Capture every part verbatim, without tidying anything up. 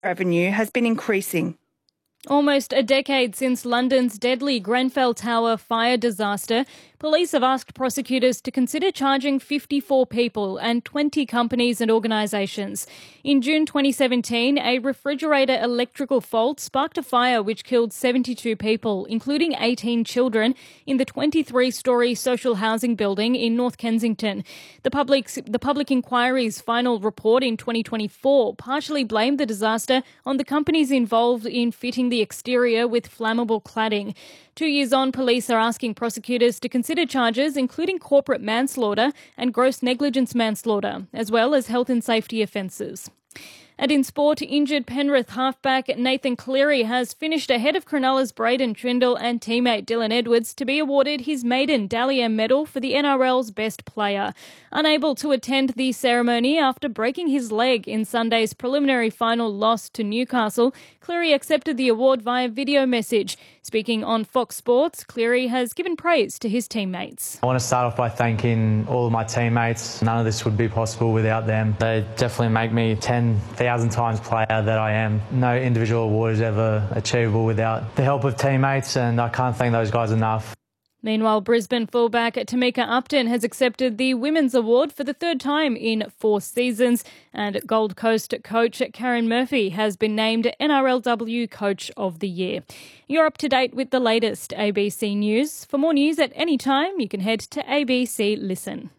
revenue has been increasing. Almost a decade since London's deadly Grenfell Tower fire disaster, police have asked prosecutors to consider charging fifty-four people and twenty companies and organisations. In June twenty seventeen, a refrigerator electrical fault sparked a fire which killed seventy-two people, including eighteen children, in the twenty-three storey social housing building in North Kensington. The public's, the public inquiry's final report in twenty twenty-four partially blamed the disaster on the companies involved in fitting the exterior with flammable cladding. Two years on, police are asking prosecutors to consider charges including corporate manslaughter and gross negligence manslaughter, as well as health and safety offences. And in sport, injured Penrith halfback Nathan Cleary has finished ahead of Cronulla's Braden Trindle and teammate Dylan Edwards to be awarded his maiden Dally M medal for the N R L's best player. Unable to attend the ceremony after breaking his leg in Sunday's preliminary final loss to Newcastle, Cleary accepted the award via video message. Speaking on Fox Sports, Cleary has given praise to his teammates. I want to start off by thanking all of my teammates. None of this would be possible without them. They definitely make me ten thousand times player that I am. No individual award is ever achievable without the help of teammates, and I can't thank those guys enough. Meanwhile, Brisbane fullback Tamika Upton has accepted the Women's Award for the third time in four seasons, and Gold Coast coach Karen Murphy has been named N R L W Coach of the Year. You're up to date with the latest A B C News. For more news at any time, you can head to A B C Listen.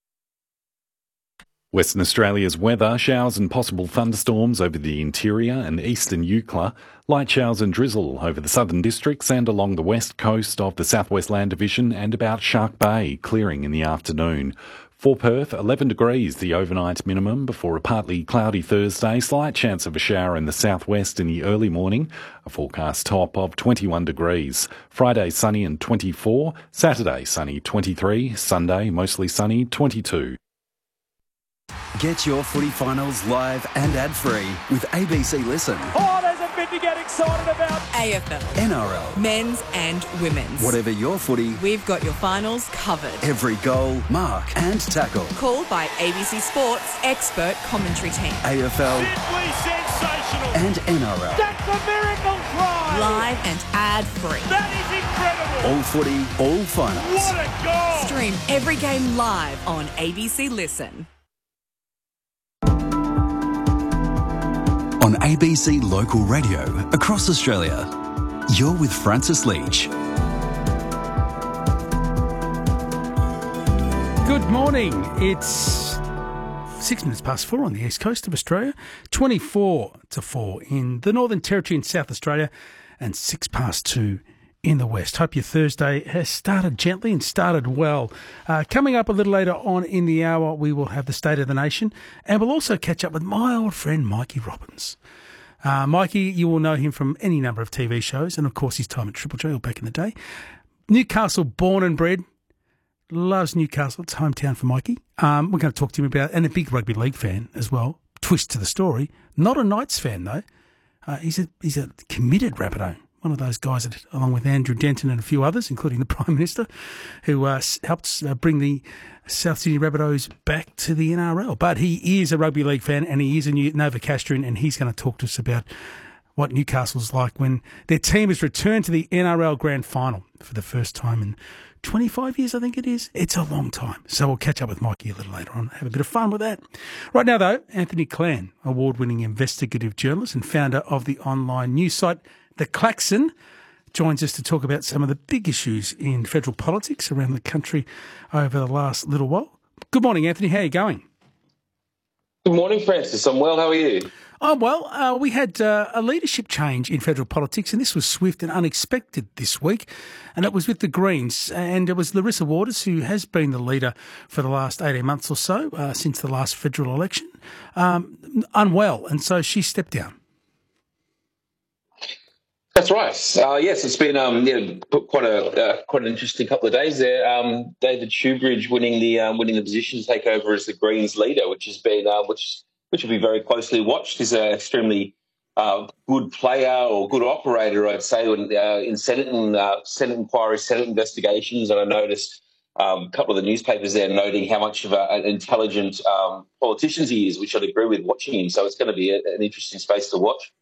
Western Australia's weather: showers and possible thunderstorms over the interior and eastern Eucla, light showers and drizzle over the southern districts and along the west coast of the Southwest Land Division and about Shark Bay, clearing in the afternoon. For Perth, eleven degrees the overnight minimum before a partly cloudy Thursday, slight chance of a shower in the southwest in the early morning, a forecast top of twenty-one degrees. Friday sunny and twenty-four, Saturday sunny twenty-three, Sunday mostly sunny twenty-two. Get your footy finals live and ad-free with A B C Listen. Oh, there's a bit to get excited about. A F L. N R L. Men's and women's. Whatever your footy, we've got your finals covered. Every goal, mark and tackle. Called by A B C Sports expert commentary team. A F L. Simply sensational. And N R L. That's a miracle try. Live and ad-free. That is incredible. All footy, all finals. What a goal. Stream every game live on A B C Listen. On A B C Local Radio across Australia, you're with Francis Leach. Good morning. It's six minutes past four on the east coast of Australia, twenty-four to four in the Northern Territory in South Australia, and six past two in the west. Hope your Thursday has started gently and started well. Uh, coming up a little later on in the hour, we will have the State of the Nation, and we'll also catch up with my old friend Mikey Robbins. Uh, Mikey, you will know him from any number of T V shows, and of course his time at Triple J back in the day. Newcastle born and bred, loves Newcastle. It's hometown for Mikey. Um, we're going to talk to him about, and a big rugby league fan as well. Twist to the story, not a Knights fan though. Uh, he's a he's a committed Rabbitoh. One of those guys that, along with Andrew Denton and a few others, including the Prime Minister, who uh, helped uh, bring the South Sydney Rabbitohs back to the N R L. But he is a rugby league fan, and he is a New- Novocastrian, and he's going to talk to us about what Newcastle's like when their team has returned to the N R L Grand Final for the first time in twenty-five years, I think it is. It's a long time. So we'll catch up with Mikey a little later on, have a bit of fun with that. Right now, though, Anthony Clan, award-winning investigative journalist and founder of the online news site The Klaxon, joins us to talk about some of the big issues in federal politics around the country over the last little while. Good morning, Anthony. How are you going? Good morning, Francis. I'm well. How are you? Oh, well, uh, we had uh, a leadership change in federal politics, and this was swift and unexpected this week, and it was with the Greens, and it was Larissa Waters, who has been the leader for the last eighteen months or so, uh, since the last federal election, um, unwell, and so she stepped down. That's right. Uh, yes, it's been um, yeah, quite a uh, quite an interesting couple of days there. Um, David Shoebridge winning the um, winning the position to take over as the Greens leader, which has been uh, which which will be very closely watched. He's an extremely uh, good player or good operator, I'd say, in, uh, in Senate and uh, Senate inquiries, Senate investigations. And I noticed um, a couple of the newspapers there noting how much of a, an intelligent um, politician he is, which I'd agree with watching him. So it's going to be a, an interesting space to watch.